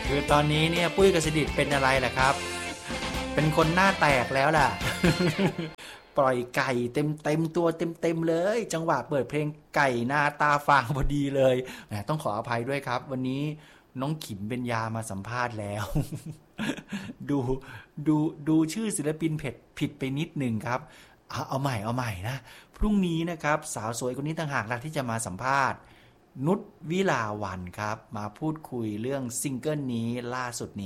คือตอนนี้เนี่ยปุ้ยกับสดิษฐ์เป็นอะไรล่ะครับเป็นคนหน้าแตกแล้วล่ะ ปล่อยไก่เต็มตัวเต็มเลยจังหวะเปิดเพลงไก่หน้าตาฟางพอดีเลยแหมต้องขออภัยด้วยครับวันนี้น้องขิมเบญญามาสัมภาษณ์แล้ว ดูดูดูชื่อศิลปินผิดไปนิดหนึ่งครับเอาใหม่นะพรุ่งนี้นะครับสาวสวยคนนี้ต่างหากล่ะที่จะมาสัมภาษณ์นุชวิลาวันครับมาพูดคุยเรื่องซิงเกิลนี้ล่าสุดนี้